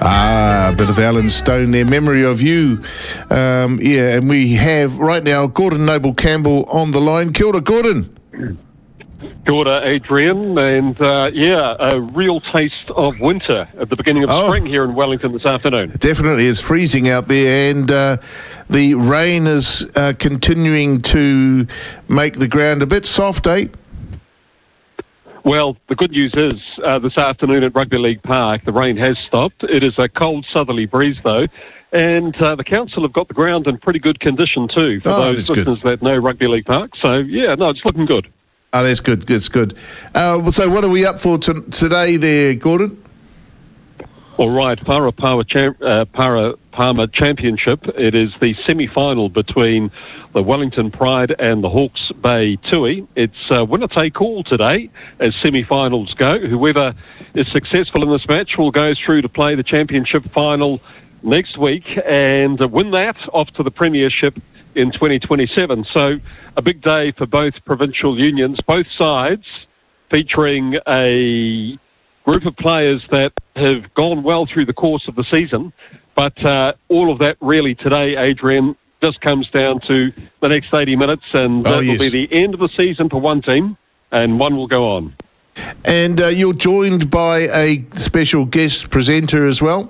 A bit of Alan Stone there, Memory of You. And we have right now Gordon Noble-Campbell on the line. Kia ora, Gordon. Kia ora, Adrian, and a real taste of winter at the beginning of spring here in Wellington this afternoon. Definitely, it's freezing out there, and the rain is continuing to make the ground a bit soft, eh? Well, the good news is this afternoon at Rugby League Park, the rain has stopped. It is a cold southerly breeze, though, and the council have got the ground in pretty good condition, too, for those listeners that know Rugby League Park. So, it's looking good. Oh, that's good. That's good. So what are we up for today there, Gordon? All right, Para Palmer Championship. It is the semi-final between the Wellington Pride and the Hawke's Bay Tui. It's winner-take-all today as semi-finals go. Whoever is successful in this match will go through to play the championship final next week and win that off to the premiership in 2027. So a big day for both provincial unions, both sides featuring a group of players that have gone well through the course of the season. But all of that really today, Adrian, just comes down to the next 80 minutes, and that will be the end of the season for one team, and one will go on. And you're joined by a special guest presenter as well?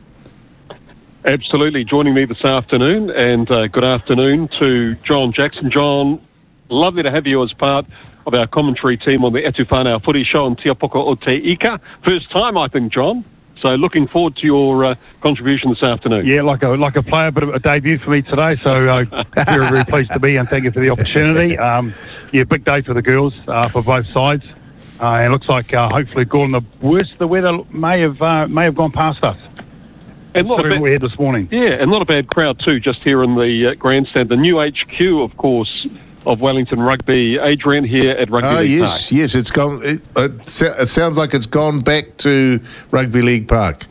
Absolutely, joining me this afternoon, and good afternoon to John Jackson. John, lovely to have you as part of our commentary team on the Etu Whanau Footy Show on Te Apoko o Te Ika. First time, I think, John. So looking forward to your contribution this afternoon. Yeah, like a player, but a debut for me today. So very, very pleased to be, and thank you for the opportunity. Big day for the girls for both sides. And it looks like hopefully, Gordon, the weather may have gone past us. And not a bad, we had this morning. Yeah, and not a bad crowd too, just here in the grandstand. The new HQ, of course, of Wellington Rugby. Adrian here at Rugby League Park. Yes, it's gone. It sounds like it's gone back to Rugby League Park.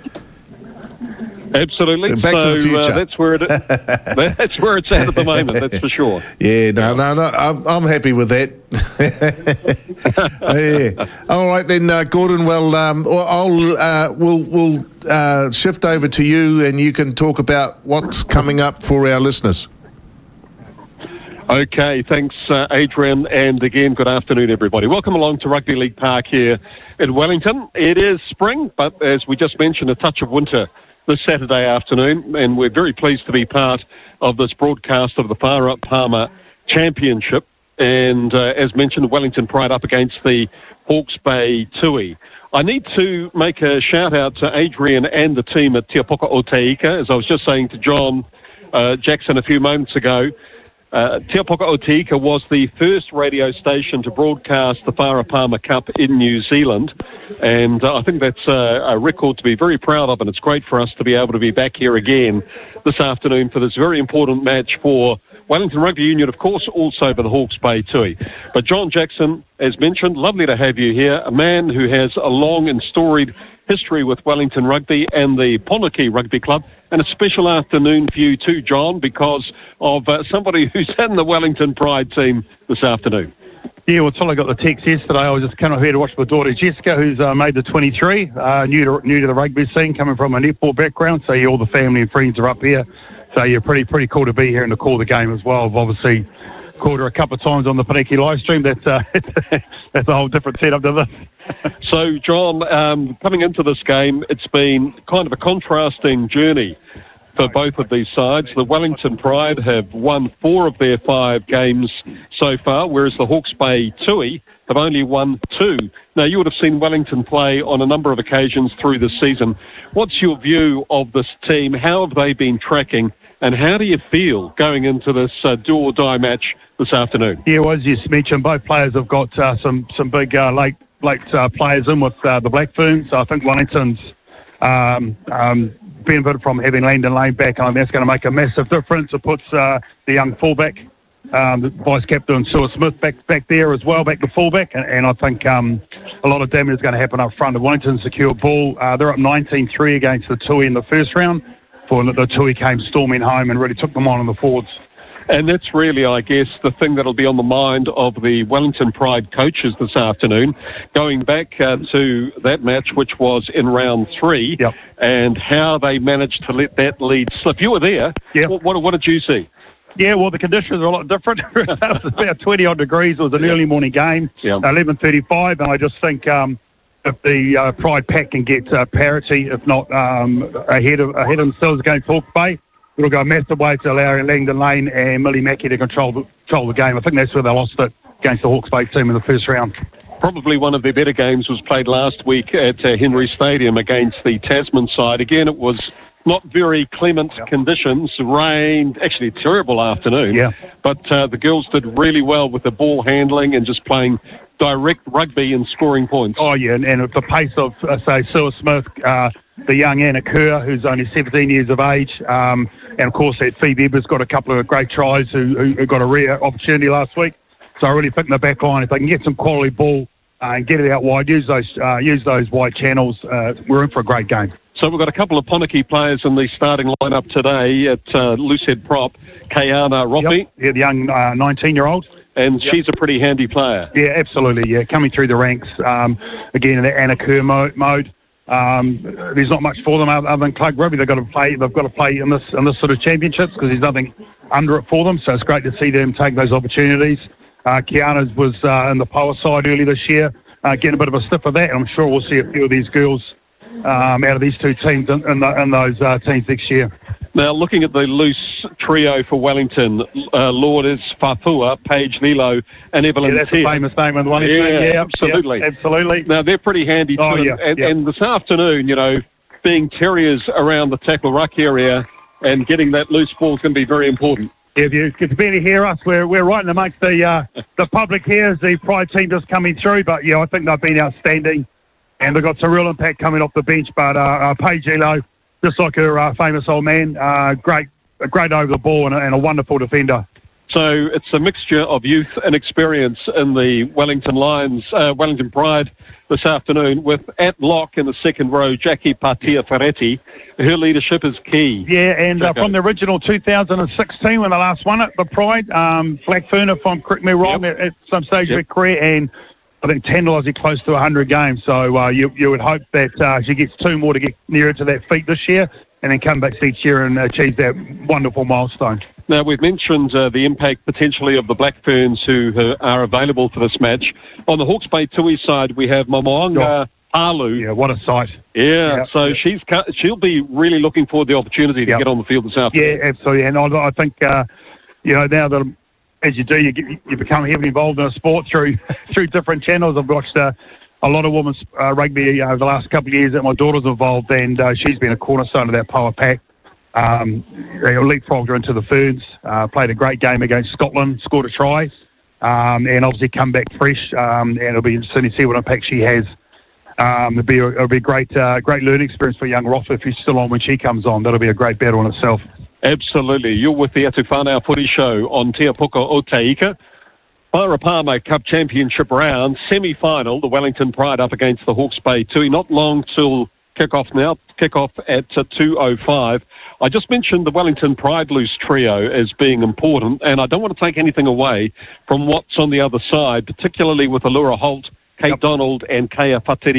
Absolutely. Back to the future. That's where that's where it's at the moment. That's for sure. Yeah, no. I'm happy with that. Yeah. All right then, Gordon. Well, we'll shift over to you, and you can talk about what's coming up for our listeners. Okay, thanks, Adrian, and again, good afternoon, everybody. Welcome along to Rugby League Park here in Wellington. It is spring, but as we just mentioned, a touch of winter this Saturday afternoon, and we're very pleased to be part of this broadcast of the Para Palmer Championship. And as mentioned, Wellington Pride up against the Hawke's Bay Tui. I need to make a shout-out to Adrian and the team at Te Apoko o Te Ika. As I was just saying to John Jackson a few moments ago, Te Apoko o Te Ika was the first radio station to broadcast the Para Palmer Cup in New Zealand, and I think that's a record to be very proud of, and it's great for us to be able to be back here again this afternoon for this very important match for Wellington Rugby Union, of course, also for the Hawke's Bay Tui. But John Jackson, as mentioned, lovely to have you here, a man who has a long and storied history with Wellington Rugby and the Ponaki Rugby Club, and a special afternoon for you too, John, because of somebody who's in the Wellington Pride team this afternoon. Yeah, well, until I got the text yesterday, I was just coming here to watch my daughter Jessica, who's made the 23, new to the rugby scene, coming from a netball background. So all the family and friends are up here. So pretty cool to be here and to call the game as well. I've obviously called her a couple of times on the Paniki live stream. That's a whole different setup to this. So, John, coming into this game, it's been kind of a contrasting journey for both of these sides. The Wellington Pride have won 4 of their 5 games so far, whereas the Hawke's Bay Tui have only won 2. Now, you would have seen Wellington play on a number of occasions through this season. What's your view of this team? How have they been tracking? And how do you feel going into this do-or-die match this afternoon? Yeah, well, as you mentioned, both players have got some big late players in with the Black Ferns. So I think Wellington's benefited from having Landon Lane back, and that's going to make a massive difference. It puts the young fullback, the vice-captain Stuart Smith back there as well, back to fullback, and I think a lot of damage is going to happen up front. The Wellington secure ball. They're up 19-3 against the Tui in the first round. For the Tui came storming home and really took them on in the forwards. And that's really, I guess, the thing that'll be on the mind of the Wellington Pride coaches this afternoon, going back to that match, which was in round 3, and how they managed to let that lead slip. You were there. What did you see? Yeah, well, the conditions are a lot different. It was about 20-odd degrees. It was an early morning game, 11:35, and I just think if the Pride pack can get parity, if not ahead of themselves against Hawke's Bay, it'll go a massive way to allow Langdon Lane and Millie Mackey to control the game. I think that's where they lost it against the Hawke's Bay team in the first round. Probably one of their better games was played last week at Henry Stadium against the Tasman side. Again, it was not very clement conditions, rain, actually a terrible afternoon. But the girls did really well with the ball handling and just playing direct rugby and scoring points. Oh, yeah, and at the pace of, say, Sue Smith, the young Anna Kerr, who's only 17 years of age, and, of course, that Phoebe Ebers got a couple of great tries who got a rare opportunity last week. So I really think in the back line, if they can get some quality ball and get it out wide, use those wide channels, we're in for a great game. So we've got a couple of Poniki players in the starting lineup today at loosehead prop, Kayana Ropi. Yeah, the young 19-year-old. And she's a pretty handy player. Yeah, absolutely, coming through the ranks. Again, in the Anna Kerr mode. There's not much for them other than club rugby. They've got to play in this sort of championships because there's nothing under it for them. So it's great to see them take those opportunities. Kiana's was in the power side early this year, getting a bit of a sniff of that. And I'm sure we'll see a few of these girls out of these two teams in those teams next year. Now, looking at the loose trio for Wellington, Lourdes Fafua, Paige Lilo, and Evelyn that's a famous name in Wellington. Yeah, absolutely. Absolutely. Now, they're pretty handy too. And this afternoon, being terriers around the tackle ruck area and getting that loose ball is going to be very important. Yeah, if you can barely hear us, we're right in amongst the public here as the Pride team just coming through. But, I think they've been outstanding. And they've got some real impact coming off the bench. But Paige Lilo, just like her famous old man, great over the ball and a wonderful defender. So it's a mixture of youth and experience in the Wellington Lions, Wellington Pride this afternoon, with at lock in the second row, Jackie Patia Ferretti. Her leadership is key. Yeah, and from the original 2016 when they last won it, the Pride, Blackfern, if I'm correct me wrong, at some stage of her career, and I think tantalising close to 100 games. So you would hope that she gets 2 more to get nearer to that feat this year and then come back each year and achieve that wonderful milestone. Now, we've mentioned the impact potentially of the Blackferns who are available for this match. On the Hawke's Bay Tui side, we have Momoanga Palu. Yeah, what a sight. Yeah, so she'll be really looking forward to the opportunity to get on the field this afternoon. Yeah, absolutely. And I think, now that as you do, you become heavily involved in a sport through different channels. I've watched a lot of women's rugby over the last couple of years that my daughter's involved, and she's been a cornerstone of that power pack. They leapfrogged her into the Ferns, played a great game against Scotland, scored a try, and obviously come back fresh. And it'll be interesting to see what impact she has. It'll be a great learning experience for young Roth if she's still on when she comes on. That'll be a great battle in itself. Absolutely. You're with the Atu Whanau Footy Show on Te Apuka o Taika. Wharepa Cup Championship round, semi-final, the Wellington Pride up against the Hawke's Bay Tui. Not long till kick-off now. Kick-off at 2:05. I just mentioned the Wellington Pride loose trio as being important, and I don't want to take anything away from what's on the other side, particularly with Allura Holt, Kate Donald, and Kaya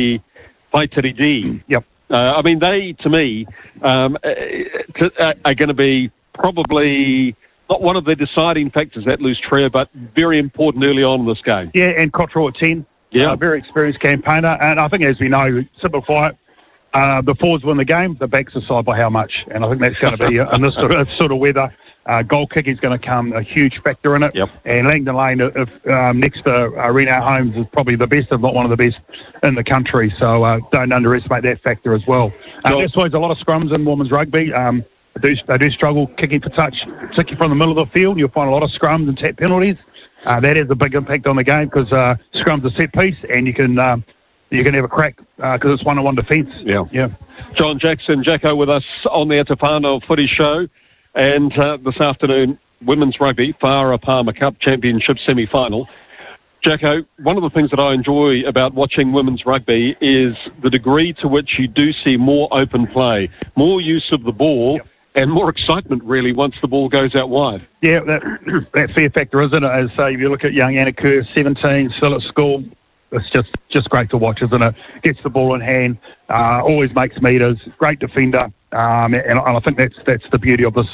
Faitiri D. I mean, they, to me, are going to be probably not one of the deciding factors, that loose trio, but very important early on in this game. Yeah, and Cottrell at 10. Very experienced campaigner. And I think, as we know, simplify it, the forwards win the game, the backs decide by how much. And I think that's going to be, in this sort of weather, goal kick is going to come a huge factor in it. And Langdon Lane, next to Reno Holmes, is probably the best, if not one of the best in the country. So don't underestimate that factor as well. That's why there's a lot of scrums in women's rugby. They do struggle kicking for touch, particularly from the middle of the field. You'll find a lot of scrums and tap penalties. That has a big impact on the game because scrums are set piece, and you can have a crack because it's one-on-one defence. Yeah. John Jackson, Jacko, with us on the Atu Whanau Footy Show, and this afternoon, women's rugby, Wharepa Cup Championship semi-final. Jacko, one of the things that I enjoy about watching women's rugby is the degree to which you do see more open play, more use of the ball, and more excitement, really, once the ball goes out wide. Yeah, that fear factor, isn't it? As if you look at young Anna Kerr, 17, still at school, it's just great to watch, isn't it? Gets the ball in hand, always makes meters, great defender, and I think that's the beauty of this.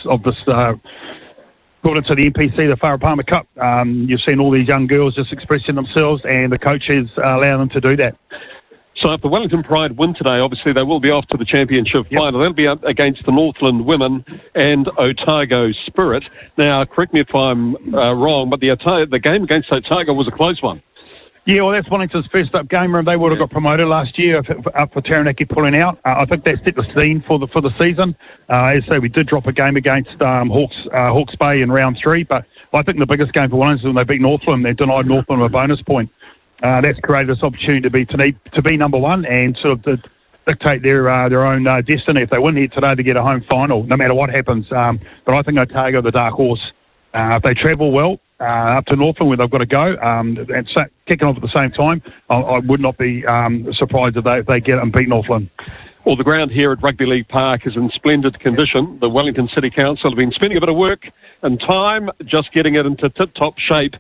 According to the NPC, the Farah Palmer Cup, you've seen all these young girls just expressing themselves, and the coaches allow them to do that. So if the Wellington Pride win today, obviously they will be off to the championship final. They'll be up against the Northland Women and Otago Spirit. Now, correct me if I'm wrong, but the game against Otago was a close one. Yeah, well, that's Wellington's first up game, and they would have got promoted last year up for Taranaki pulling out. I think that set the scene for the season. As I say, we did drop a game against Hawke's Bay in round 3, but I think the biggest game for Wellington when they beat Northland, they denied Northland a bonus point. That's created this opportunity to be number one and sort of dictate their own destiny. If they win here today, they get a home final, no matter what happens. But I think Otago, the dark horse, if they travel well up to Northland where they've got to go and kicking off at the same time, I would not be surprised if they get and beat Northland. Well, the ground here at Rugby League Park is in splendid condition. The Wellington City Council have been spending a bit of work and time just getting it into tip-top shape.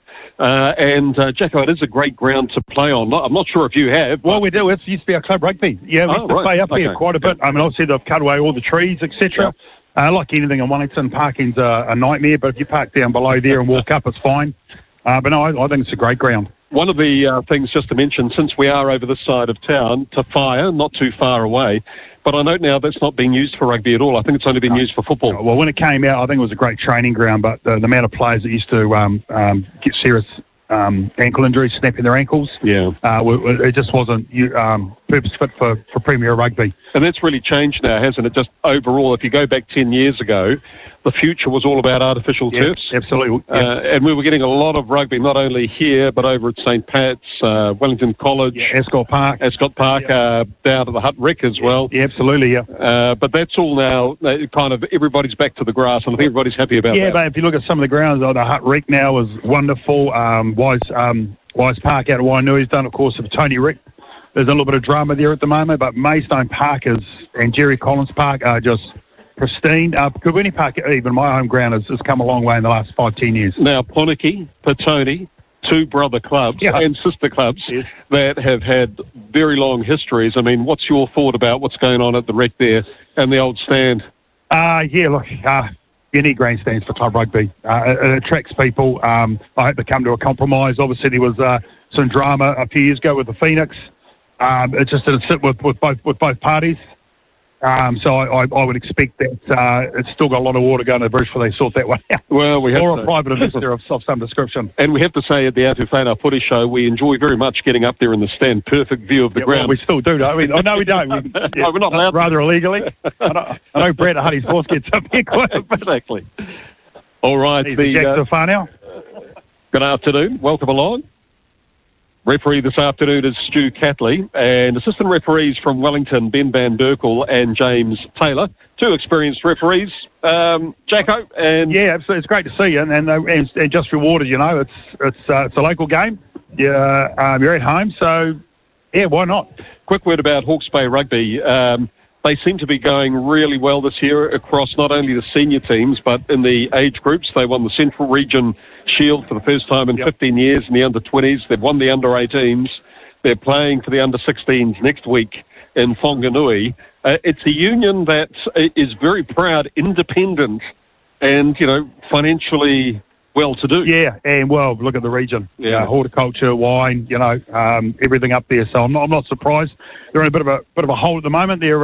Jacko, it is a great ground to play on. I'm not sure if you have. Well, we do. It used to be our club rugby. Yeah, we used to play up here quite a bit. I mean, obviously they've cut away all the trees, etc. Like anything in Wellington, parking's a nightmare, but if you park down below there and walk up, it's fine. But no, I think it's a great ground. One of the things just to mention, since we are over this side of town, Te Whaia, not too far away, but I note now that's not being used for rugby at all. I think it's only been used for football. Well, when it came out, I think it was a great training ground, but the amount of players that used to get serious ankle injuries, snapping their ankles, it just wasn't purpose fit for Premier Rugby. And that's really changed now, hasn't it? Just overall, if you go back 10 years ago, the future was all about artificial turfs. Absolutely. And we were getting a lot of rugby, not only here, but over at St. Pat's, Wellington College. Ascot Park. Down to the Hutt Rec as well. Yeah, absolutely, but that's all now, kind of, everybody's back to the grass, and I think everybody's happy about that. Yeah, but if you look at some of the grounds, the Hutt Rec now is wonderful. Wise Park out of Wainui's done, of course, with Tony Rick. There's a little bit of drama there at the moment, but Maidstone Park and Jerry Collins Park are just pristine. Kubuni Park, even my home ground, has come a long way in the last 5-10 years. Now, Poniki, Petone, two brother clubs and sister clubs that have had very long histories. I mean, what's your thought about what's going on at the Rec there and the old stand? You need grandstands for club rugby. It attracts people. I hope they come to a compromise. Obviously, there was some drama a few years ago with the Phoenix. It just didn't sit with both parties. So I would expect that it's still got a lot of water going to the bridge before they sort that one out. Well, we have or a private investor of some description. And we have to say at the Atufena Footy Show, we enjoy very much getting up there in the stand. Perfect view of the ground. Well, we still do, don't we? Oh, no, we don't. We're not allowed. Rather illegally. I know Brett at Huddy's Horse gets up here quite a bit. Exactly. All right. Jack Stefano. Good afternoon. Welcome along. Referee this afternoon is Stu Catley, and assistant referees from Wellington, Ben Van Berkel and James Taylor. Two experienced referees, Jacko. And yeah, absolutely. It's great to see you, and just rewarded. You know, it's a local game. You're at home, so yeah, why not? Quick word about Hawke's Bay Rugby. They seem to be going really well this year across not only the senior teams, but in the age groups. They won the Central Region Shield for the first time in 15 years in the under-20s. They've won the under-18s. They're playing for the under-16s next week in Whanganui. It's a union that is very proud, independent, and, financially well-to-do. Yeah, and well, look at the region. Yeah, horticulture, wine, everything up there. So I'm not surprised. They're in a bit of a hole at the moment. Their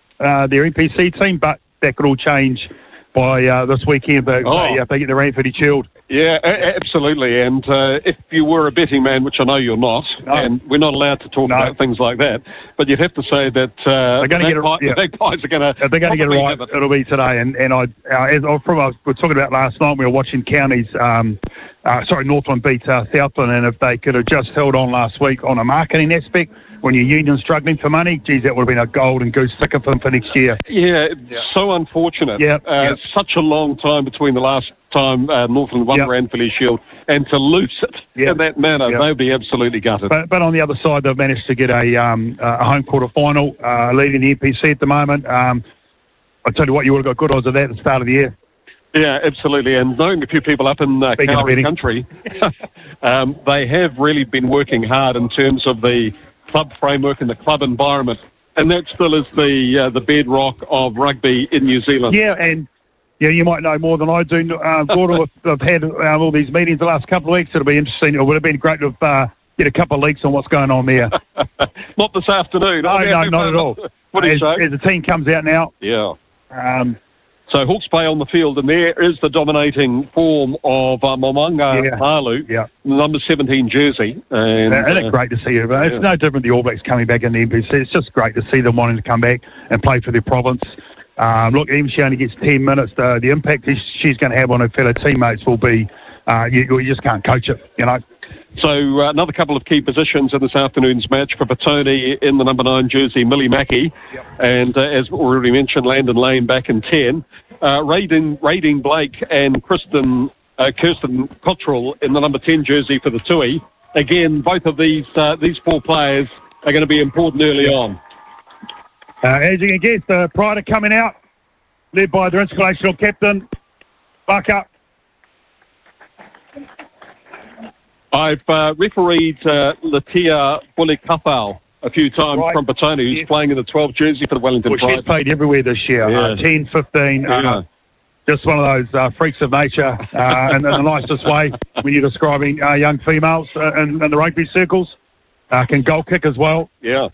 NPC team, but that could all change by this weekend. If they get the Ranford Shield. Yeah, absolutely. And if you were a betting man, which I know you're not, and we're not allowed to talk about things like that, but you'd have to say that they're going to get it. The big pies are going to. They're going to get it right. It'll be today. And as we were talking about last night, we were watching counties. Northland beat Southland, and if they could have just held on last week on a marketing aspect, when your union's struggling for money, geez, that would have been a golden goose ticket for them for next year. Yeah, so unfortunate. Such a long time between the last time Northland won Ranford Shield, and to lose it in that manner, they'd be absolutely gutted. But on the other side, they've managed to get a home quarter final, leading the NPC at the moment. I tell you what, you would have got good odds of that at the start of the year. Yeah, absolutely. And knowing a few people up in Kauri country, they have really been working hard in terms of the club framework and the club environment. And that still is the bedrock of rugby in New Zealand. Yeah, and you might know more than I do, Gordon. I've had all these meetings the last couple of weeks. It'll be interesting. It would have been great to get a couple of leaks on what's going on there. Not this afternoon. No, not at all. As the team comes out now. Yeah. So Hawke's Bay on the field, and there is the dominating form of Mo'unga Malu, number 17 jersey. And it's great to see it. It's no different the All Blacks coming back in the NPC. It's just great to see them wanting to come back and play for their province. Look, even if she only gets 10 minutes, the impact she's going to have on her fellow teammates will be, you just can't coach it, you know. So another couple of key positions in this afternoon's match for Petone in the number 9 jersey, Millie Mackey, and as already mentioned, Landon Lane back in 10. Radine Blake and Kirsten Cottrell in the number 10 jersey for the Tui. Again, both of these 4 players are going to be important early on. As you can guess, Pride are coming out, led by their inspirational captain, Bucker. I've refereed Latia Bulikafau a few times from Petone, who's playing in the 12 jersey for the Wellington Pride. She's played everywhere this year, 10, 15. Just one of those freaks of nature in the nicest way when you're describing young females in the rugby circles. Can goal kick as well. Yeah.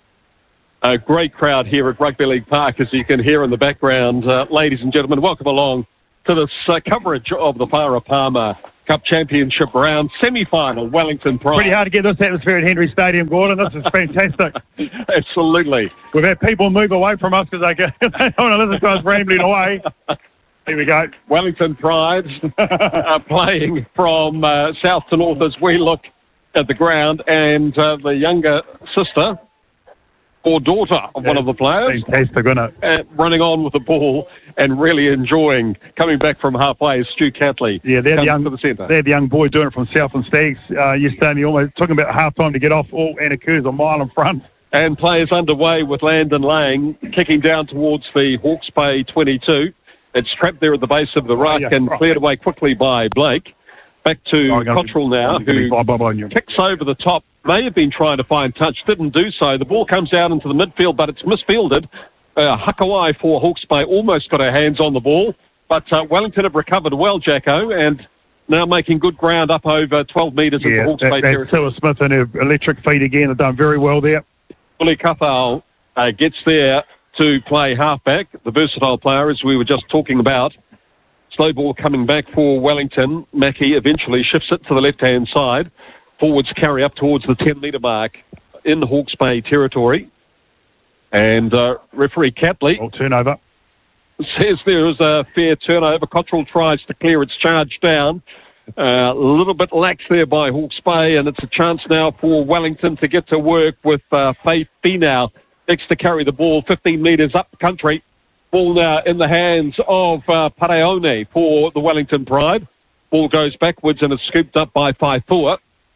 A great crowd here at Rugby League Park, as you can hear in the background. Ladies and gentlemen, welcome along to this coverage of the Farah Palmer Cup Championship round semi-final, Wellington Pride. Pretty hard to get this atmosphere at Henry Stadium, Gordon. This is fantastic. Absolutely. We've had people move away from us because they don't want to listen to us rambling away. Here we go. Wellington Pride are playing from south to north as we look at the ground, and the younger sister or daughter of one of the players. Fantastic, isn't it? Running on with the ball and really enjoying coming back from halfway. Stu Catley. Yeah, they're the young boy doing it from Southland Stags. Yesterday, almost took about half time to get off, and occurs a mile in front. And players underway with Landon Lang kicking down towards the Hawke's Bay 22. It's trapped there at the base of the ruck and cleared away quickly by Blake. Back to Cottrell now, who kicks over the top. May have been trying to find touch, didn't do so. The ball comes out into the midfield, but it's misfielded. Hakawai for Hawke's Bay almost got her hands on the ball, but Wellington have recovered well, Jacko, and now making good ground up over 12 metres in the Hawke's Bay territory. Silla Smith and her electric feet again have done very well there. Willie Kafau gets there to play halfback, the versatile player, as we were just talking about. Slow ball coming back for Wellington. Mackey eventually shifts it to the left-hand side. Forwards carry up towards the 10-metre mark in the Hawke's Bay territory. And referee Catley turnover says there is a fair turnover. Cottrell tries to clear its charge down. A little bit lax there by Hawke's Bay, and it's a chance now for Wellington to get to work with Faith Finau next to carry the ball 15 metres up country. Ball now in the hands of Pareone for the Wellington Pride. Ball goes backwards and is scooped up by Faifua.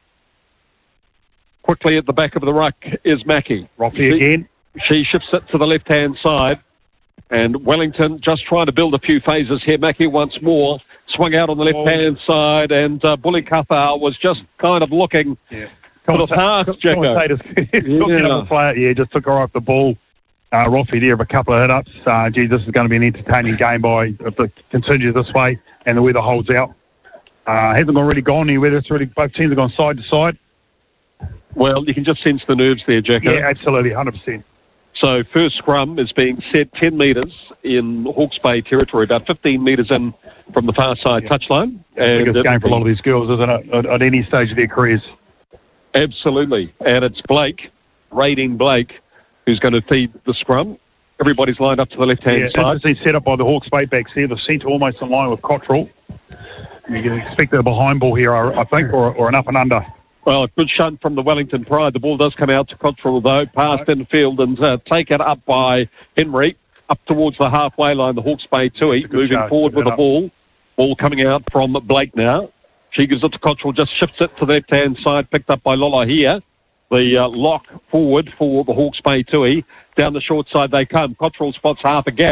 Quickly at the back of the ruck is Mackey. Roffey again. She shifts it to the left-hand side. And Wellington just trying to build a few phases here. Mackey once more swung out on the left-hand side, and Bully Kafau was just kind of looking for the pass, Jacko. Just took her off the ball. Roffey there of a couple of hit-ups. This is going to be an entertaining game if it continues this way and the weather holds out. Hasn't really gone anywhere. Both teams have gone side to side. Well, you can just sense the nerves there, Jacko. Yeah, absolutely, 100%. So first scrum is being set 10 metres in Hawke's Bay territory, about 15 metres in from the far side touchline. And it's a game for a lot of these girls, isn't it, at any stage of their careers? Absolutely. And it's Rading Blake, who's going to feed the scrum. Everybody's lined up to the left-hand side. Interesting set up by the Hawke's Bay backs there. The centre almost in line with Cottrell. You can expect a behind ball here, I think, or an up and under. Well, a good shunt from the Wellington Pride. The ball does come out to Cottrell, though, past in the field and taken up by Henry, up towards the halfway line, the Hawke's Bay Tui, moving forward with the ball. Ball coming out from Blake now. She gives it to Cottrell, just shifts it to the left-hand side, picked up by Lola here. The lock forward for the Hawke's Bay Tui. Down the short side they come. Cottrell spots half a gap.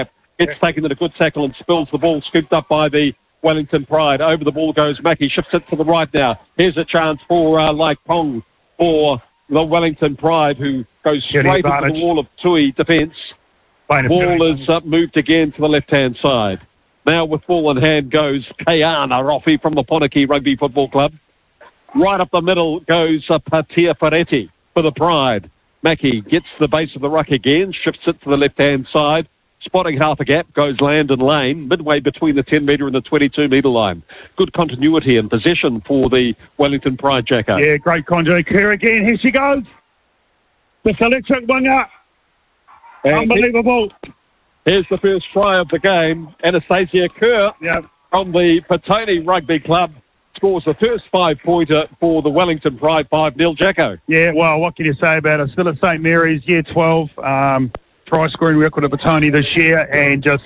Gets taken in a good tackle and spills the ball, scooped up by the Wellington Pride. Over the ball goes Mackie, shifts it to the right now. Here's a chance for Lai Pong for the Wellington Pride, who goes straight into the wall of Tui defence. Ball is moved again to the left-hand side. Now with ball in hand goes Kayana Rofi from the Ponaki Rugby Football Club. Right up the middle goes Patia Ferretti for the Pride. Mackie gets the base of the ruck again, shifts it to the left-hand side. Spotting half a gap goes Landon Lane, midway between the 10-metre and the 22-metre line. Good continuity and possession for the Wellington Pride, Jacko. Yeah, great conjure. Kerr again, here she goes. This electric winger. Unbelievable. Here's the first try of the game. Anastasia Kerr from the Petone Rugby Club scores the first 5-pointer for the Wellington Pride, 5-0, Jacko. Yeah, well, what can you say about it? Still at St Mary's, year 12, try-scoring record of Petone this year, and just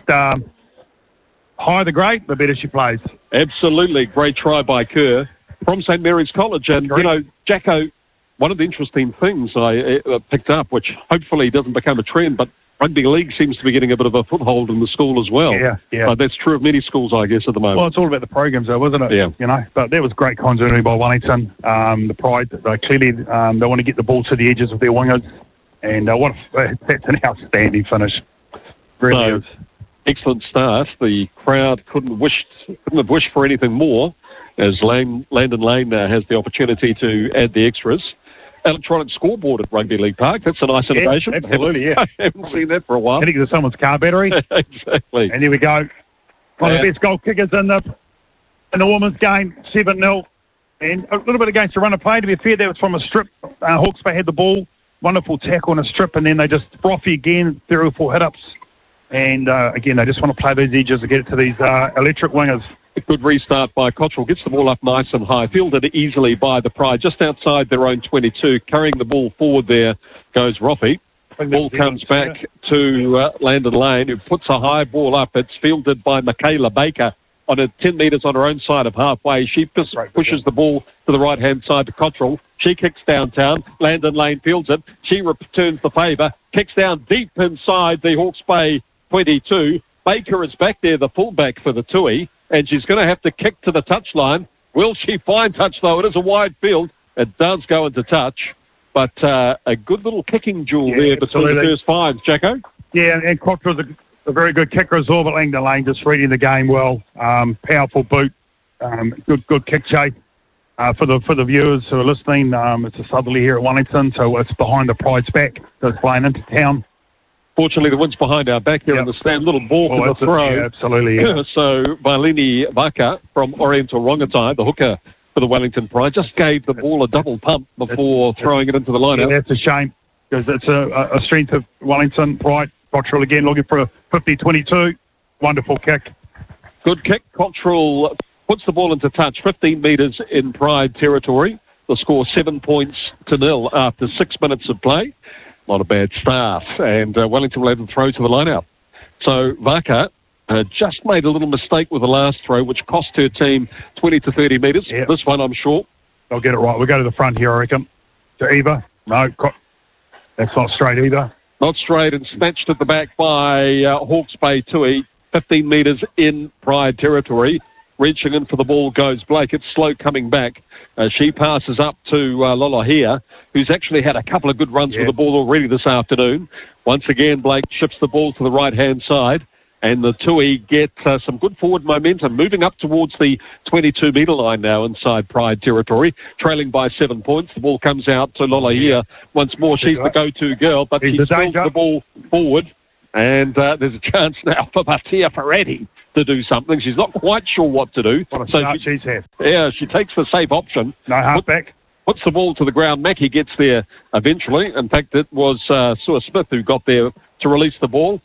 higher the grade, the better she plays. Absolutely. Great try by Kerr from St Mary's College. And, you know, Jacko, one of the interesting things I picked up, which hopefully doesn't become a trend, but rugby league seems to be getting a bit of a foothold in the school as well. Yeah. That's true of many schools, I guess, at the moment. Well, it's all about the programs, though, isn't it? Yeah. You know, but that was great continuity by Wellington. The Pride, they clearly they want to get the ball to the edges of their wingers, and that's an outstanding finish. Really is. Excellent start. The crowd couldn't have wished for anything more, as Landon Lane has the opportunity to add the extras. Electronic scoreboard at Rugby League Park. That's a nice innovation. Yeah, absolutely, yeah. I haven't seen that for a while. Hitting to someone's car battery. Exactly. And here we go. One of the best goal kickers in the women's game, 7-0. And a little bit against the run of play. To be fair, that was from a strip. Hawke's Bay had the ball. Wonderful tackle on a strip, and then they just frothy again, 3 or 4 hit-ups. And again, they just want to play those edges to get it to these electric wingers. A good restart by Cottrell. Gets the ball up nice and high. Fielded easily by the Pride. Just outside their own 22. Carrying the ball forward there goes Roffey. Ball comes back to Landon Lane, who puts a high ball up. It's fielded by Michaela Baker on a 10 metres on her own side of halfway. She pushes the ball to the right-hand side to Cottrell. She kicks downtown. Landon Lane fields it. She returns the favour. Kicks down deep inside the Hawke's Bay 22. Baker is back there, the fullback for the Tui, and she's going to have to kick to the touchline. Will she find touch, though? It is a wide field. It does go into touch, but a good little kicking duel there between the first 5, Jacko. Yeah, and Cottrell's a very good kicker as well, but Landon Lane just reading the game well. Powerful boot, good kick shape. For the viewers who are listening, it's a southerly here at Wellington, so it's behind the Pride's back. So it's playing into town. Fortunately, the wind's behind our back here in the stand. Little ball for the throw. Yeah, absolutely. Yeah. So, Vailini Vaka from Oriental Rongotai, the hooker for the Wellington Pride, just gave the ball a double pump before throwing it into the lineup. Yeah, that's a shame, because it's a strength of Wellington Pride. Cottrell again looking for a 50-22. Wonderful kick. Good kick. Cottrell puts the ball into touch, 15 metres in Pride territory. The score 7-0 after 6 minutes of play. Not a bad start, and Wellington will have the throw to the line-out. So Vaka just made a little mistake with the last throw, which cost her team 20 to 30 metres. Yep. This one, I'm sure. I'll get it right. We'll go to the front here, I reckon. To Eva. No, that's not straight either. Not straight, and snatched at the back by Hawke's Bay Tui, 15 metres in Pride territory. Reaching in for the ball goes Blake. It's slow coming back. She passes up to Lolohea, who's actually had a couple of good runs with the ball already this afternoon. Once again, Blake shifts the ball to the right-hand side, and the Tui get some good forward momentum, moving up towards the 22-metre line now inside Pride territory, trailing by 7 points. The ball comes out to Lolohea once more. She's the go-to girl, but she spills the ball forward, and there's a chance now for Patia Ferretti to do something. She's not quite sure what to do. What a start she's had. Yeah, she takes the safe option. No halfback. Puts the ball to the ground. Mackie gets there eventually. In fact, it was Sue Smith who got there to release the ball.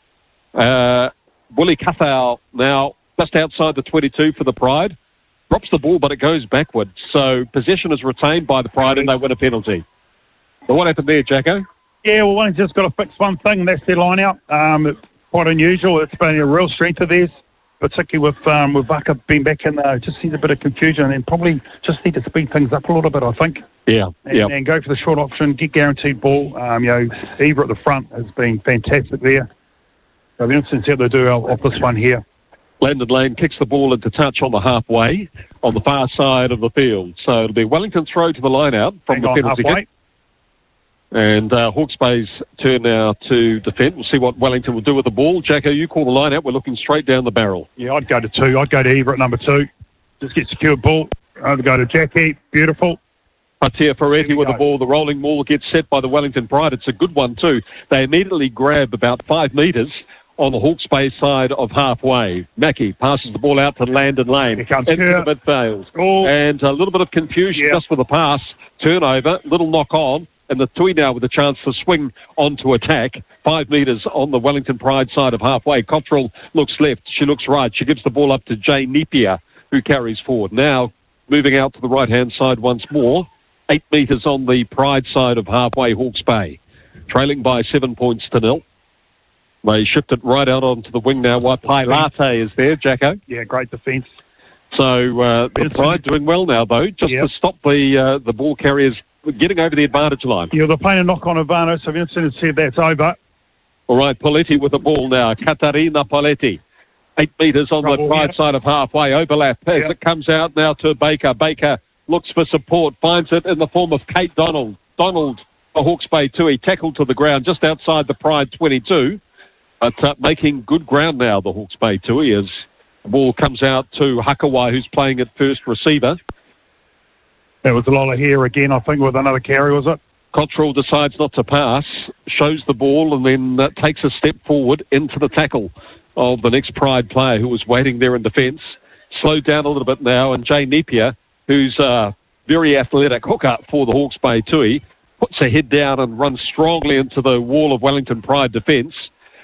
Willie Cathal now just outside the 22 for the Pride. Drops the ball, but it goes backwards. So possession is retained by the Pride, and they win a penalty. So what happened there, Jacko? Yeah, well, one's just got to fix one thing, and that's their line-out. It's quite unusual. It's been a real strength of theirs, particularly with Vaka being back in there. Just sees a bit of confusion, and probably just need to speed things up a little bit, I think. Yeah, and go for the short option, get guaranteed ball. Eva at the front has been fantastic there. So the instance how they do off this one here. Landon Lane kicks the ball into touch on the halfway on the far side of the field. So it'll be Wellington throw to the line out from the penalty kick. And Hawke's Bay's turn now to defend. We'll see what Wellington will do with the ball. Jacko, you call the line out. We're looking straight down the barrel. Yeah, I'd go to 2. I'd go to Eva at number 2. Just get secured ball. I'd go to Jackie. Beautiful. Patia Ferretti with the ball. The rolling ball gets set by the Wellington Pride. It's a good one too. They immediately grab about 5 metres on the Hawke's Bay side of halfway. Mackie passes the ball out to Landon Lane. Into the midfield. And a little bit of confusion just for the pass. Turnover, little knock on. And the Tui now with a chance to swing onto attack. 5 metres on the Wellington Pride side of halfway. Cottrell looks left. She looks right. She gives the ball up to Jane Napier, who carries forward. Now moving out to the right-hand side once more. 8 metres on the Pride side of halfway, Hawke's Bay. Trailing by 7 points to 0. They shift it right out onto the wing now. Waipai Latte is there, Jacko. Yeah, great defence. So the Pride doing well now, though, just to stop the ball carriers getting over the advantage line. Yeah, they're playing a knock-on advantage, so Vincent said that's over. All right, Poletti with the ball now. Katarina Poletti. 8 metres on the Pride side of halfway. Overlap as it comes out now to Baker. Baker looks for support, finds it in the form of Kate Donald. Donald, the Hawke's Bay Tui, tackled to the ground just outside the Pride 22. But making good ground now, the Hawke's Bay Tui, as the ball comes out to Hakawai, who's playing at first receiver. That was a lot of hair again, I think, with another carry, was it? Cottrell decides not to pass, shows the ball, and then takes a step forward into the tackle of the next Pride player who was waiting there in defence. Slowed down a little bit now, and Jane Napier, who's a very athletic hooker for the Hawke's Bay Tui, puts her head down and runs strongly into the wall of Wellington Pride defence.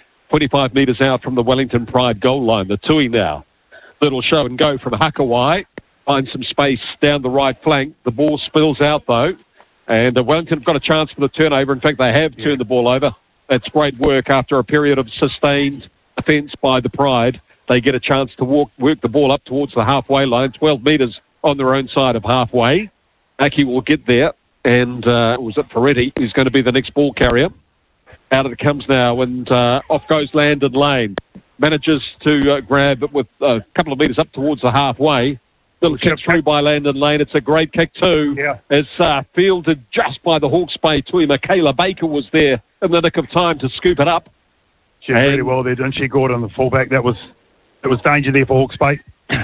25 metres out from the Wellington Pride goal line. The Tui now. Little show and go from Hakawai. Finds some space down the right flank. The ball spills out, though. And Wellington have got a chance for the turnover. In fact, they have turned the ball over. That's great work after a period of sustained defence by the Pride. They get a chance to work the ball up towards the halfway line, 12 metres on their own side of halfway. Aki will get there. And was it Ferretti who's going to be the next ball carrier? Out it comes now, and off goes Landon Lane. Manages to grab it with a couple of metres up towards the halfway. Little kick through by Landon Lane. It's a great kick too. Yeah. It's fielded just by the Hawke's Bay Tui. Michaela Baker was there in the nick of time to scoop it up. She did really well there, didn't she, Gordon, the fullback? It was danger there for Hawke's Bay.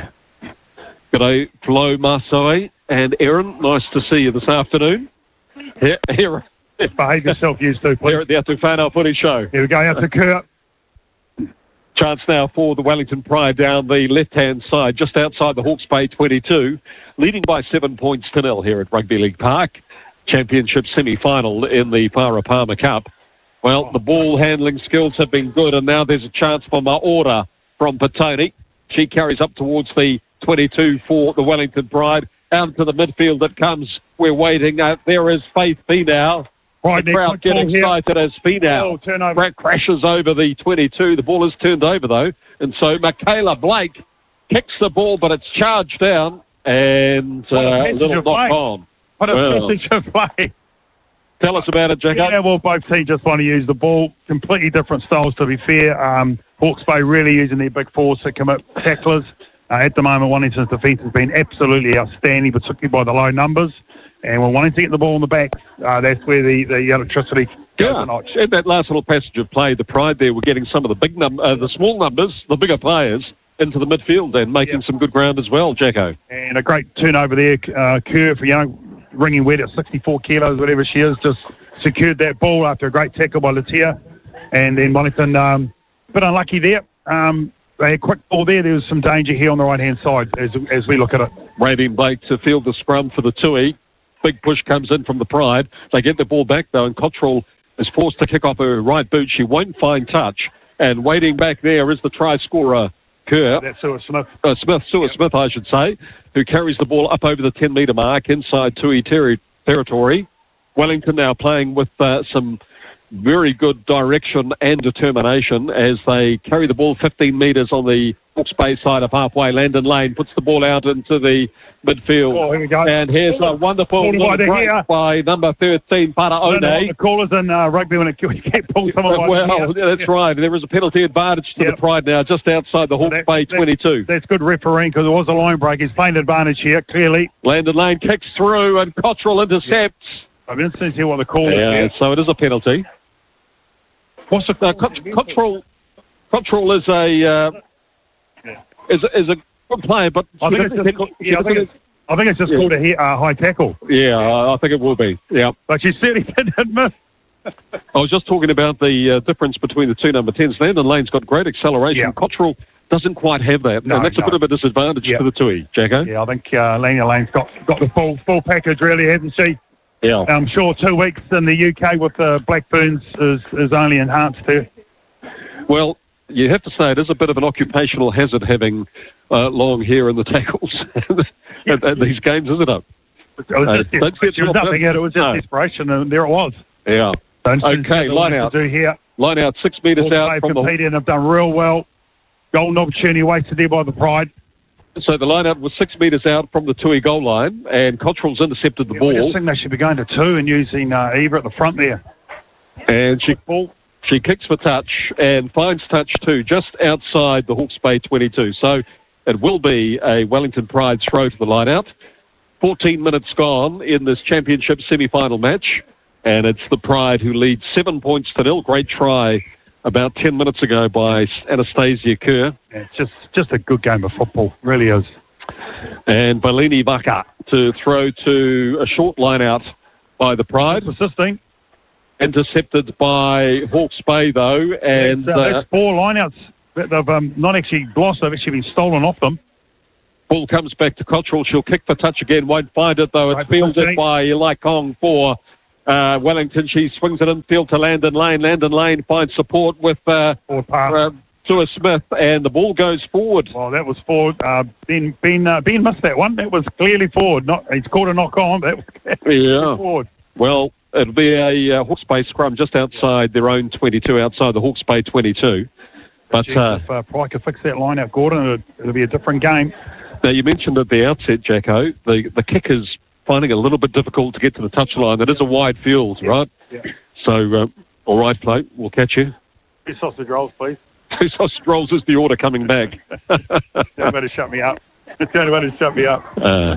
G'day, Flo Marsai and Erin. Nice to see you this afternoon. Here. Behave yourself, you two, please. Here at the Atu Whanau Footy Show. Here we go, out to Kurt. Chance now for the Wellington Pride down the left-hand side, just outside the Hawke's Bay 22, leading by 7 points to 0 here at Rugby League Park. Championship semi-final in the Farah Palmer Cup. Well, the ball handling skills have been good, and now there's a chance for Maora from Petone. She carries up towards the 22 for the Wellington Pride. Out to the midfield that comes. We're waiting. There is Faith Finau. Right, the crowd get excited as Finau crashes over the 22. The ball is turned over, though. And so Michaela Blake kicks the ball, but it's charged down. And a little knock on. What a message of play. Tell us about it, Jacko. Yeah, well, both teams just want to use the ball. Completely different styles, to be fair. Hawke's Bay really using their big force to commit tacklers. At the moment, Wellington's defence has been absolutely outstanding, particularly by the low numbers. And we're wanting to get the ball in the back. That's where the electricity goes a notch. In that last little passage of play, the Pride there were getting some of the small numbers, the bigger players, into the midfield and making some good ground as well, Jacko. And a great turnover there, Kerr, ringing wet at 64 kilos, whatever she is, just secured that ball after a great tackle by Latia. And then Wellington, a bit unlucky there. They had quick ball there. There was some danger here on the right-hand side as we look at it. Raven Blake to field the scrum for the Tui. Big push comes in from the Pride. They get the ball back, though, and Cottrell is forced to kick off her right boot. She won't find touch. And waiting back there is the try scorer, Kerr. That's Stuart Smith. Smith, I should say, who carries the ball up over the 10-metre mark inside Tui territory. Wellington now playing with some very good direction and determination as they carry the ball 15 metres on the Hawke's Bay side of halfway. Landon Lane puts the ball out into the midfield. Oh, here we go. And here's a wonderful little break by number 13, Para One. The callers in rugby when you can't pull someone well, that's right. There is a penalty advantage to the Pride now, just outside the Hawke's Bay 22. That's good refereeing because it was a line break. He's playing advantage here, clearly. Landon Lane kicks through and Cottrell intercepts. I'm interested to see what the call is here. So it is a penalty. What's the Cottrell is a good player, but I think it's just called a high tackle. Yeah, I think it will be. Yeah, but she certainly didn't miss. I was just talking about the difference between the two number 10s. Landon Lane's got great acceleration. Yeah. Cottrell doesn't quite have that, and that's a bit of a disadvantage to the Tui, Jacko. Yeah, I think Landon Lane's got the full package, really, hasn't she? Yeah. I'm sure 2 weeks in the UK with the Blackburns is only enhanced her. Well, you have to say it is a bit of an occupational hazard having long hair in the tackles at these games, isn't it? It was just desperation, and there it was. Yeah. Okay, line out. Line out 6 metres out from competed and have done real well. Golden opportunity wasted there by the Pride. So the line-out was 6 metres out from the Tui goal line, and Cottrell's intercepted the ball. I just think they should be going to 2 and using Eva at the front there. And she kicks for touch and finds touch 2 just outside the Hawke's Bay 22. So it will be a Wellington Pride throw to the line-out. 14 minutes gone in this championship semi-final match, and it's the Pride who lead 7 points to 0. Great try about 10 minutes ago by Anastasia Kerr. Yeah, it's just a good game of football, really is. And Balini Baka to throw to a short line out by the Pride. Assisting. Intercepted by Hawke's Bay, though. And that's 4 lineouts that they've not actually lost, they've actually been stolen off them. Ball comes back to Cottrell. She'll kick for touch again, won't find it, though. It's fielded by Eli Kong for Wellington. She swings it infield to Landon Lane. Landon Lane finds support with Tua Smith, and the ball goes forward. Well, that was forward. Ben missed that one. That was clearly forward. He's caught a knock on, but that was forward. Well, it'll be a Hawke's Bay scrum just outside their own 22, outside the Hawke's Bay 22. But if Pride could fix that line out, Gordon, it'll be a different game. Now, you mentioned at the outset, Jacko, the kick is finding it a little bit difficult to get to the touchline. It is a wide field, right? Yeah. So, all right, Float, we'll catch you. 2 sausage rolls, please. 2 sausage rolls is the order coming back. Don't better shut me up. Don't shut me up.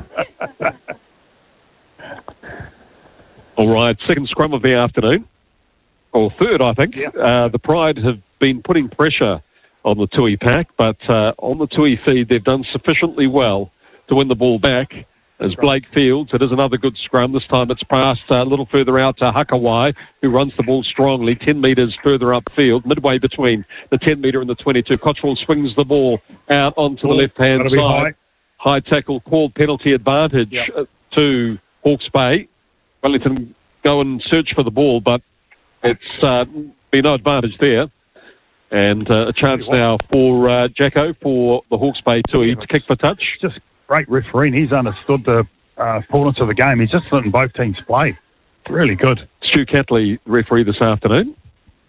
All right, second scrum of the afternoon. Or third, I think. Yeah. The Pride have been putting pressure on the Tui pack, but on the Tui feed, they've done sufficiently well to win the ball back. As Blake Fields, it is another good scrum. This time it's passed a little further out to Hakawai, who runs the ball strongly, 10 metres further upfield, midway between the 10 metre and the 22. Cottrell swings the ball out onto the left-hand side. High tackle called, penalty advantage to Hawke's Bay. Wellington go and search for the ball, but it's been no advantage there. And a chance now for Jacko, for the Hawke's Bay Tui to kick for touch. Just great refereeing. He's understood the importance of the game. He's just letting both teams play. Really good. Stu Catley, referee this afternoon.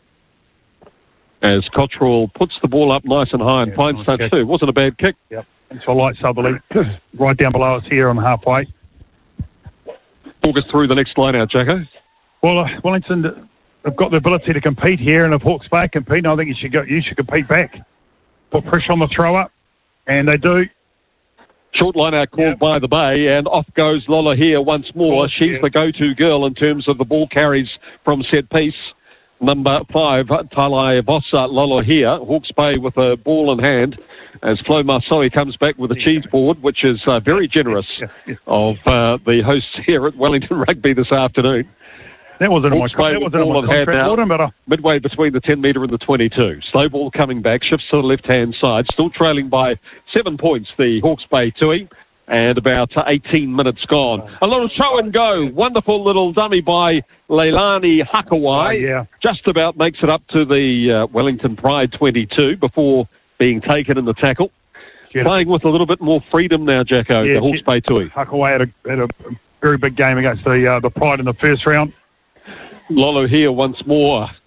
As Cottrell puts the ball up nice and high and finds touch too. Wasn't a bad kick. Yep. Thanks for light southerly. Right down below us here on halfway. Talk us through the next line out, Jacko. Well, Wellington have got the ability to compete here, and if Hawke's Bay compete, I think you should compete back. Put pressure on the throw up, and they do. Short line out called by the Bay, and off goes Lola here once more. She's the go-to girl in terms of the ball carries from set piece. Number 5, Talai Vossa Lola here. Hawke's Bay with a ball in hand as Flo Marsoi comes back with a cheese board, which is very generous of the hosts here at Wellington Rugby this afternoon. That wasn't in my contract, but midway between the 10 metre and the 22. Slow ball coming back, shifts to the left-hand side, still trailing by 7 points, the Hawke's Bay Tui, and about 18 minutes gone. A little show and go. Wonderful little dummy by Leilani Hakawai. Just about makes it up to the Wellington Pride 22 before being taken in the tackle. Playing with a little bit more freedom now, Jacko, the Hawke's Bay Tui. Hakawai had a very big game against the Pride in the first round. Lolo here once more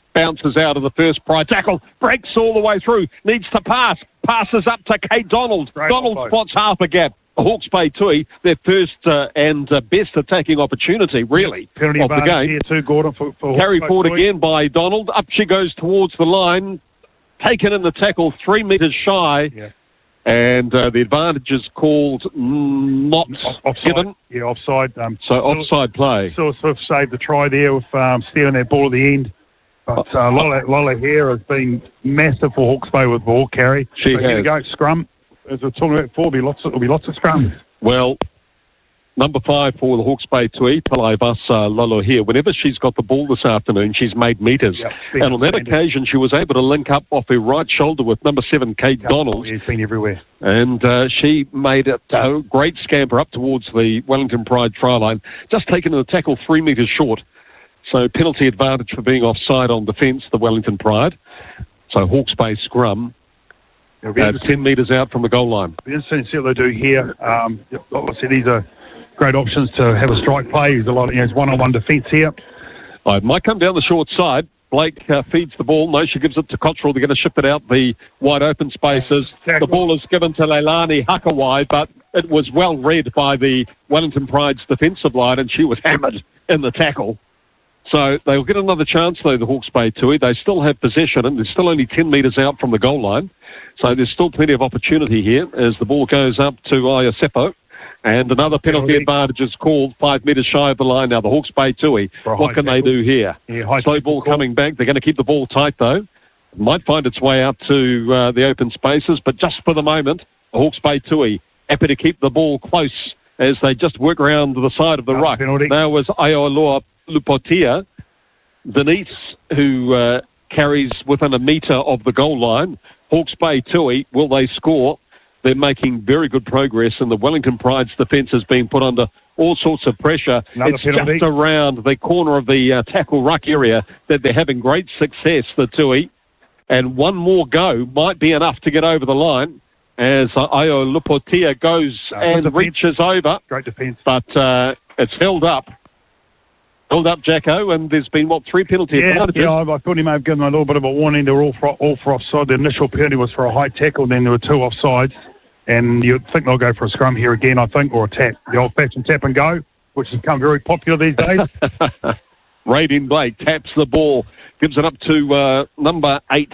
bounces out of the first Pride tackle, breaks all the way through, needs to pass, passes up to Kate Donald. Donald spots half a gap. Hawke's Bay Tui, their first and best attacking opportunity, really, penalty of the game. Here too, Gordon, for Carry forward again by Donald. Up she goes towards the line. Taken in the tackle, 3 metres shy. Yeah. And the advantage is called not offside. given. Yeah, offside. So offside play. Sort of saved the try there with stealing that ball at the end. But Lola here has been massive for Hawke's Bay with ball carry. She has. Here we go, scrum. As we're talking about before, there'll be lots of scrums. Well, number 5 for the Hawke's Bay Tui, Talaivasa Lolo here. Whenever she's got the ball this afternoon, she's made metres. Yep, and on that occasion, she was able to link up off her right shoulder with number 7, Kate Donald. She's been everywhere. And she made it a great scamper up towards the Wellington Pride try line, just taking the tackle 3 metres short. So penalty advantage for being offside on defence, the Wellington Pride. So Hawke's Bay scrum. 10 metres out from the goal line. It'll be interesting to see what they do here. Obviously, these are great options to have a strike play. There's a lot of one-on-one defence here. I might come down the short side. Blake feeds the ball. No, she gives it to Cottrell. They're going to shift it out the wide open spaces. The ball is given to Leilani Hakawai, but it was well read by the Wellington Pride's defensive line, and she was hammered in the tackle. So they'll get another chance, though, the Hawke's Bay Tui. They still have possession, and they're still only 10 metres out from the goal line. So there's still plenty of opportunity here as the ball goes up to Iosepo. And another penalty advantage is called 5 metres shy of the line. Now, the Hawke's Bay Tui, what can they do here? Slow ball coming back. They're going to keep the ball tight, though. Might find its way out to the open spaces, but just for the moment, the Hawke's Bay Tui happy to keep the ball close as they just work around to the side of the ruck. Now was Aioloa Lupotia, Denise, who carries within a metre of the goal line. Hawke's Bay Tui, will they score? They're making very good progress, and the Wellington Pride's defence has been put under all sorts of pressure. It's just around the corner of the tackle ruck area that they're having great success, the Tui. And one more go might be enough to get over the line as Ayo Lupotia goes and reaches over. Great defence. But it's held up. Held up, Jacko, and there's been, 3 penalty advantages? Yeah, I thought he may have given a little bit of a warning. They were all for offside. The initial penalty was for a high tackle, then there were 2 offsides. And you'd think they'll go for a scrum here again, I think, or a tap. The old-fashioned tap and go, which has become very popular these days. Raiden Blake taps the ball, gives it up to number 8,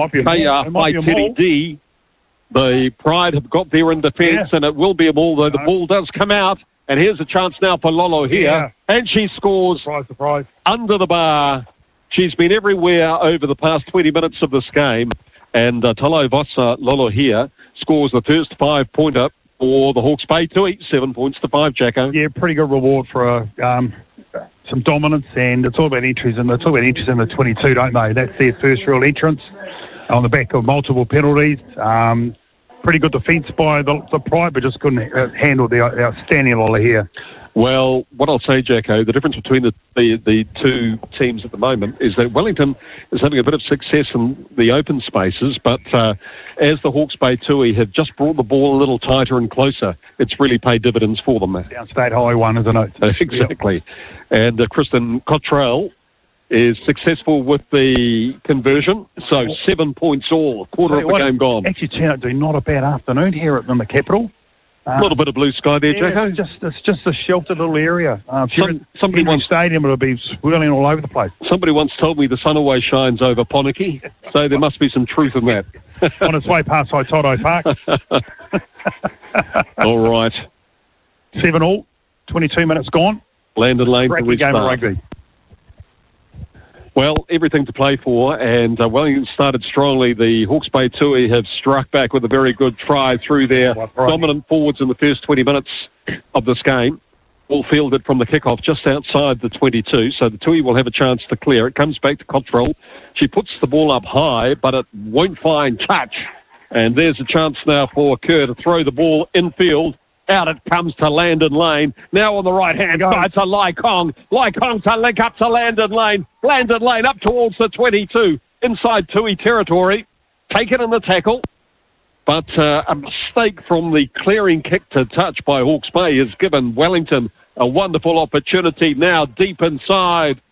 Teddy D. The Pride have got there in defence, and it will be a ball, though. The ball does come out. And here's a chance now for Lolo here. And she scores surprise. Under the bar. She's been everywhere over the past 20 minutes of this game. And Talaivasa Lolo here scores the first 5-pointer for the Hawke's Bay Tui. 7 points to 5, Jacko. Yeah, pretty good reward for some dominance. And it's all about entries. And it's all about entries in the 22, don't they? That's their first real entrance on the back of multiple penalties. Pretty good defence by the Pride, but just couldn't handle the outstanding Lola here. Well, what I'll say, Jacko, the difference between the two teams at the moment is that Wellington is having a bit of success in the open spaces, but as the Hawke's Bay Tui have just brought the ball a little tighter and closer, it's really paid dividends for them. Downstate high one, isn't it? Exactly. And Kristen Cottrell is successful with the conversion, so 7 points all, a quarter of the game gone. Actually turned out to be not a bad afternoon here in the capital. A little bit of blue sky there, Jacko. It's just a sheltered little area. Somebody once stadium, it'll be swirling all over the place. Somebody once told me the sun always shines over Poniki, so there must be some truth in that. On its way past Haitoto Park. All right. 7-all, 22 minutes gone. Landon Lane to restart. Game of rugby. Well, everything to play for, and Wellington started strongly. The Hawke's Bay Tui have struck back with a very good try through their dominant forwards in the first 20 minutes of this game. All fielded from the kickoff just outside the 22, so the Tui will have a chance to clear. It comes back to Cottrell. She puts the ball up high, but it won't find touch. And there's a chance now for Kerr to throw the ball infield. Out it comes to Landon Lane. Now on the right-hand side to Lai Kong. Lai Kong to link up to Landon Lane. Landon Lane up towards the 22. Inside Tui territory. Taken in the tackle. But a mistake from the clearing kick to touch by Hawke's Bay has given Wellington a wonderful opportunity now deep inside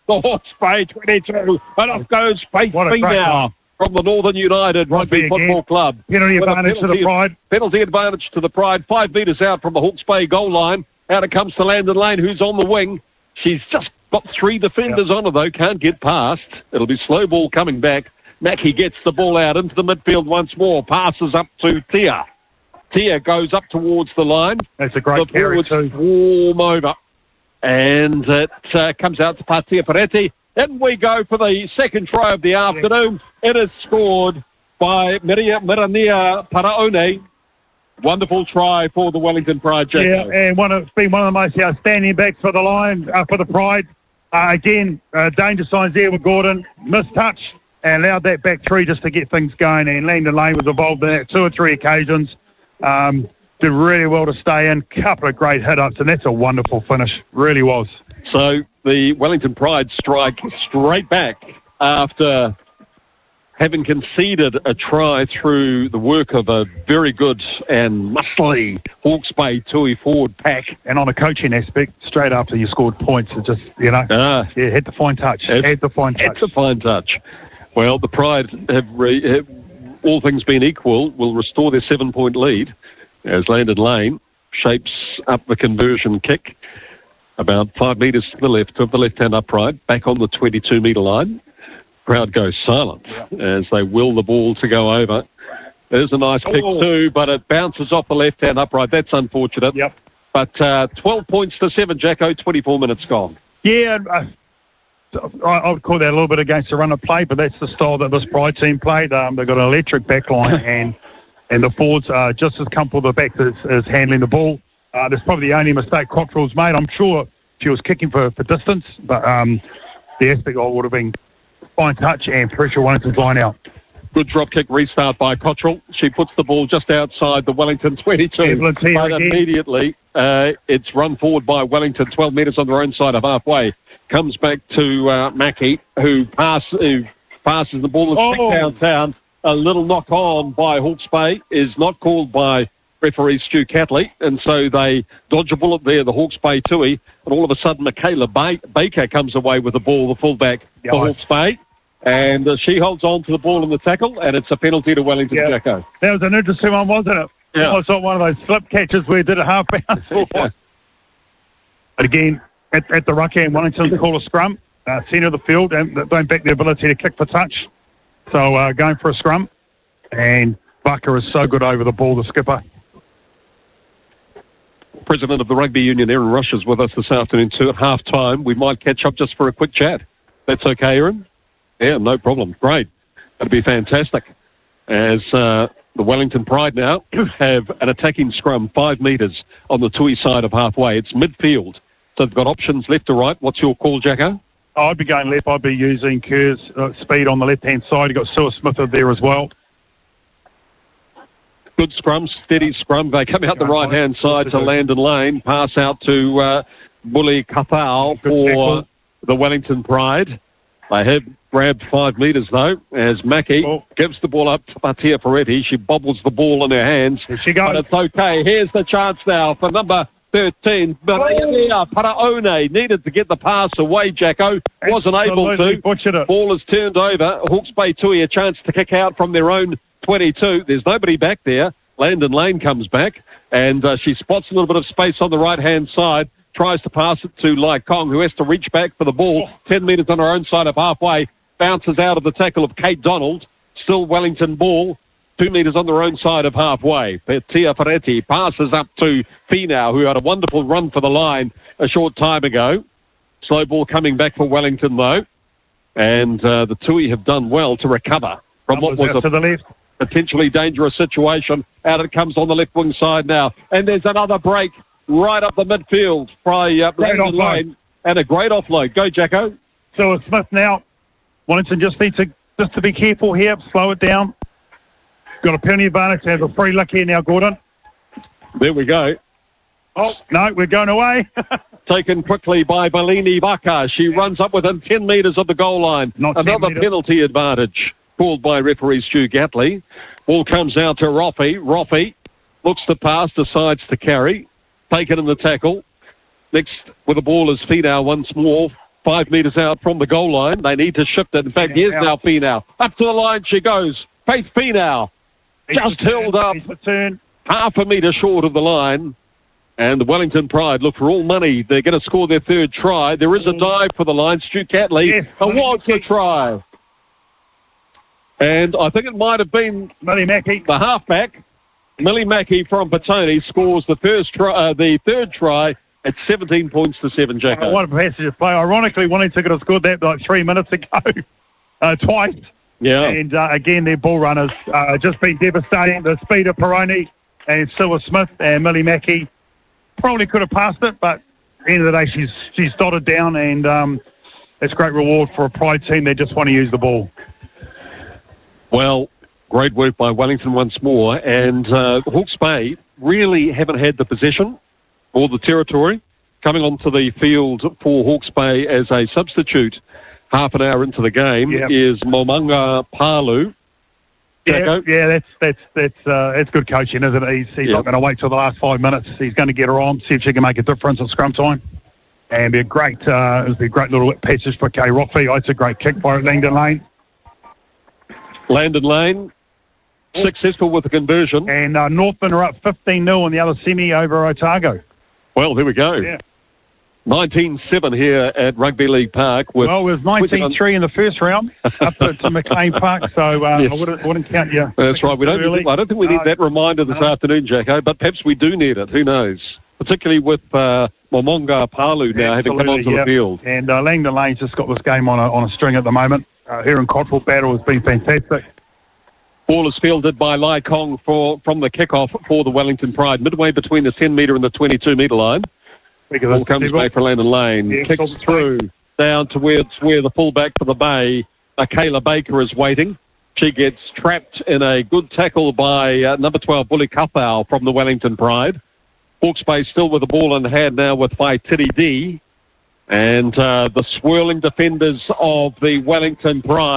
the Hawke's Bay 22, and off goes Faith What a great now line. from the Northern United Rugby Rugby Football again. Club. Penalty With a advantage to the Pride. Penalty advantage to the Pride. 5 metres out from the Hawke's Bay goal line. Out it comes to Landon Lane, who's on the wing. She's just got 3 defenders on her, though. Can't get past. It'll be slow ball coming back. Mackie gets the ball out into the midfield once more. Passes up to Tia. Tia goes up towards the line. That's a great The carry forwards too. warm over. And it comes out to Patia Ferretti. In we go for the second try of the afternoon. It is scored by Mirania Paraone. Wonderful try for the Wellington Pride. Yeah, and it's been one of the most outstanding backs for the Lion, for the Pride. Again, danger signs there with Gordon. Missed touch and allowed that back 3 just to get things going. And Landon Lane was involved in that 2 or 3 occasions. Did really well to stay in. Couple of great hit-ups, and that's a wonderful finish. Really was. So the Wellington Pride strike straight back after having conceded a try through the work of a very good and muscly Hawke's Bay Tui forward pack. And on a coaching aspect, straight after you scored points, it just, had to find touch. Had to find touch. It's a fine touch. Well, the Pride have all things being equal, will restore their 7-point lead as Landon Lane shapes up the conversion kick about 5 metres to the left of the left-hand upright, back on the 22-metre line. Crowd goes silent as they will the ball to go over. There's a nice kick too, but it bounces off the left-hand upright. That's unfortunate. Yep. But 12 points to 7, Jacko, 24 minutes gone. Yeah, I would call that a little bit against the run of play, but that's the style that this Pride team played. They've got an electric back line, and the forwards are just as comfortable the back as handling the ball. That's probably the only mistake Cottrell's made. I'm sure she was kicking for distance, but the aspect of it would have been fine touch and pressure Wellington's line out. Good drop kick restart by Cottrell. She puts the ball just outside the Wellington 22. But immediately it's run forward by Wellington, 12 metres on their own side of halfway. Comes back to Mackie, who passes the ball downtown. A little knock on by Hawke's Bay is not called by referee Stu Catley, and so they dodge a bullet there, the Hawke's Bay Tui, and all of a sudden Michaela Baker comes away with the ball, the fullback for Hawke's Bay, and she holds on to the ball in the tackle, and it's a penalty to Wellington, Jacko. That was an interesting one, wasn't it? Yeah. It was not one of those slip catches where it did a half bounce. But again, at the ruck end, Wellington call a scrum, centre of the field, and don't back their ability to kick for touch. So going for a scrum, and Bucker is so good over the ball, the skipper. President of the Rugby Union, Aaron Rush, is with us this afternoon too at half-time. We might catch up just for a quick chat. That's okay, Aaron? Yeah, no problem. Great. That'd be fantastic. As the Wellington Pride now have an attacking scrum 5 metres on the Tui side of halfway. It's midfield. So they've got options left to right. What's your call, Jacko? I'd be going left. I'd be using Kerr's speed on the left-hand side. You've got Sue Smith there as well. Good scrum, steady scrum. They come out the right-hand side to Landon Lane, pass out to Bully Kathau for the Wellington Pride. They have grabbed 5 metres, though, as Mackie gives the ball up to Patia Ferretti. She bobbles the ball in her hands. Here she goes. But it's okay. Here's the chance now for number 13. Maria Paraone needed to get the pass away, Jacko. Wasn't able to. Ball is turned over. Hawke's Bay Tui a chance to kick out from their own 22. There's nobody back there. Landon Lane comes back, and she spots a little bit of space on the right-hand side, tries to pass it to Lai Kong, who has to reach back for the ball. 10 metres on her own side of halfway, bounces out of the tackle of Kate Donald. Still Wellington ball, 2 metres on their own side of halfway. Tia Ferretti passes up to Finau, who had a wonderful run for the line a short time ago. Slow ball coming back for Wellington, though. And the Tui have done well to recover from what was to the left. Potentially dangerous situation. Out it comes on the left wing side now. And there's another break right up the midfield by Landon Lane. And a great offload. Go, Jacko. So it's Smith now. Wellington just needs to be careful here. Slow it down. Got a penalty advantage. Have a free look here now, Gordon. There we go. Oh, no, we're going away. Taken quickly by Bellini Baca. She runs up within 10 metres of the goal line. Another penalty advantage called by referee Stu Gatley. Ball comes out to Roffey. Roffey looks to pass, decides to carry. Taken in the tackle. Next with the ball is Finau once more. 5 metres out from the goal line. They need to shift it. In fact, here's now Finau. Up to the line she goes. Faith Finau just held up half a metre short of the line. And the Wellington Pride look for all money. They're going to score their third try. There is a dive for the line. Stu Catley awards the try. And I think it might have been Millie Mackey, the halfback. Millie Mackey from Petone scores the third try at 17 points to 7, Jacko. What a passage of play. Ironically, Wellington could have scored that like 3 minutes ago, twice. Yeah. And again, their ball runners just been devastating. The speed of Peroni and Silla Smith and Millie Mackey probably could have passed it, but at the end of the day, she's dotted down, and it's great reward for a Pride team that just want to use the ball. Well, great work by Wellington once more, and Hawke's Bay really haven't had the possession or the territory. Coming onto the field for Hawke's Bay as a substitute half an hour into the game is Momonga Palu. Yeah, that's good coaching, isn't it? He's not going to wait till the last 5 minutes. He's going to get her on, see if she can make a difference at scrum time. And it'll be a great little passage for Kay Roffey. It's a great kick by Langdon Lane. Landon Lane, successful with the conversion. And Northman are up 15-0 in the other semi over Otago. Well, there we go. Yeah. 19-7 here at Rugby League Park. Well, it was 19-3 in the first round up to McLean Park, so yes. I wouldn't count you. That's right. I don't think we need that reminder this afternoon, Jacko, but perhaps we do need it. Who knows? Particularly with Momonga Palu now having come onto the field. And Langdon Lane's just got this game on a string at the moment. Her and Cottrell battle has been fantastic. Ball is fielded by Lai Kong from the kickoff for the Wellington Pride, midway between the 10-metre and the 22-metre line. Ball comes back for Landon Lane, kicks through down towards where the fullback for the Bay, Kayla Baker, is waiting. She gets trapped in a good tackle by number 12, Bully Kathau from the Wellington Pride. Hawke's Bay still with the ball in hand now with Waititi. And the swirling defenders of the Wellington Pride